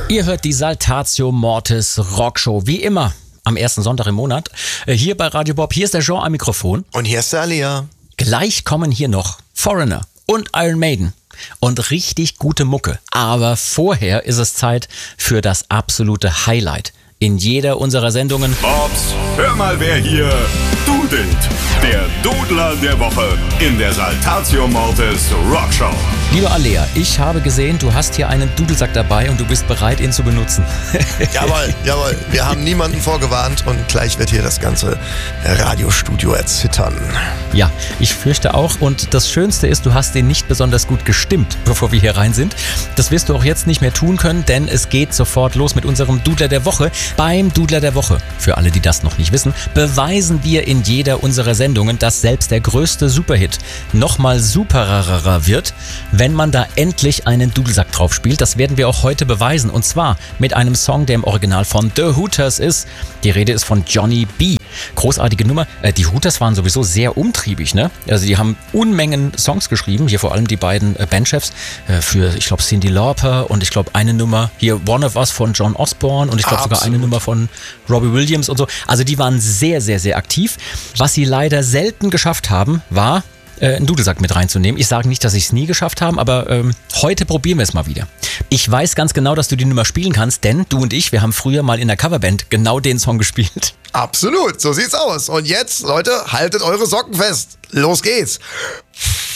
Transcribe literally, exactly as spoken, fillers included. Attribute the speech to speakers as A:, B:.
A: Ihr hört die Saltatio Mortis Rockshow, wie immer am ersten Sonntag im Monat. Hier bei Radio Bob, hier ist der Jean am Mikrofon.
B: Und hier ist der Alia.
A: Gleich kommen hier noch Foreigner und Iron Maiden und richtig gute Mucke. Aber vorher ist es Zeit für das absolute Highlight in jeder unserer Sendungen.
C: Bobs, hör mal, wer hier dudelt. Der Dudler der Woche in der Saltatio Mortis Rockshow.
A: Lieber Alea, ich habe gesehen, du hast hier einen Dudelsack dabei und du bist bereit, ihn zu benutzen.
B: Jawohl, jawohl. Wir haben niemanden vorgewarnt und gleich wird hier das ganze Radiostudio erzittern.
A: Ja, ich fürchte auch. Und das Schönste ist, du hast den nicht besonders gut gestimmt, bevor wir hier rein sind. Das wirst du auch jetzt nicht mehr tun können, denn es geht sofort los mit unserem Dudler der Woche. Beim Dudler der Woche, für alle, die das noch nicht wissen, beweisen wir in jeder unserer Sendungen, dass selbst der größte Superhit nochmal superer wird, wenn man da endlich einen Dudelsack drauf spielt. Das werden wir auch heute beweisen, und zwar mit einem Song, der im Original von The Hooters ist. Die Rede ist von Johnny B. Großartige Nummer. Äh, die Hooters waren sowieso sehr umtriebig, ne? Also die haben Unmengen Songs geschrieben, hier vor allem die beiden äh, Bandchefs äh, für, ich glaube, Cyndi Lauper und ich glaube eine Nummer, hier One of Us von John Osborne und ich glaube sogar eine Nummer von Robbie Williams und so. Also die waren sehr, sehr, sehr aktiv. Was sie leider selten geschafft haben, war äh, einen Dudelsack mit reinzunehmen. Ich sage nicht, dass sie es nie geschafft haben, aber ähm, heute probieren wir es mal wieder. Ich weiß ganz genau, dass du die Nummer spielen kannst, denn du und ich, wir haben früher mal in der Coverband genau den Song gespielt.
B: Absolut, so sieht's aus. Und jetzt, Leute, haltet eure Socken fest. Los geht's.